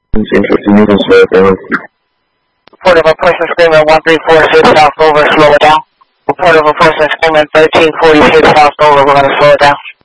Interesting, you can slow it down. Report of a person screaming 1346 South over, slow it down. Report of a person screaming 1346 South over, we're going to slow it down.